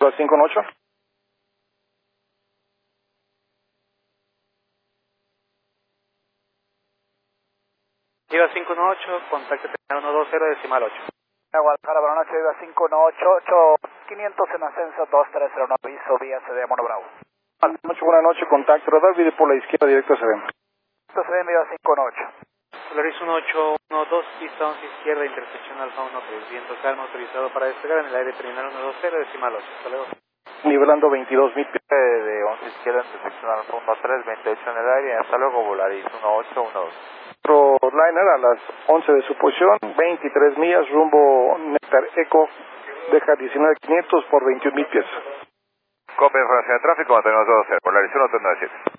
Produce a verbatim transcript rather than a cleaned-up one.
cinco ocho. Viva cinco uno ocho, contacto terminal uno dos cero, decimal ocho. Guadalajara, buenas noches, Viva cinco uno ocho, ocho quinientos en ascenso, dos tres cero uno, aviso vía C D Mono Bravo. Mucho buena noche, contacto radar, video por la izquierda, directo a C D M. Esto se ve Viva cinco uno ocho. Solaris uno ocho uno dos, pista once izquierda, intersección Alfa uno tres, viento calma, autorizado para despegar en el aire terminal uno dos cero, decimal ocho. Hasta luego. Nivelando veintidós mil pies. De once izquierda, intersección Alfa uno tres, veintiocho en el aire, hasta luego, Volaris uno ocho uno dos. Otro liner a las once de su posición, veintitrés millas, rumbo Nectar Eco, deja diecinueve mil quinientos por veintiún mil pies. Copia información de tráfico, mantenemos dos cero, Volaris uno tres nueve siete.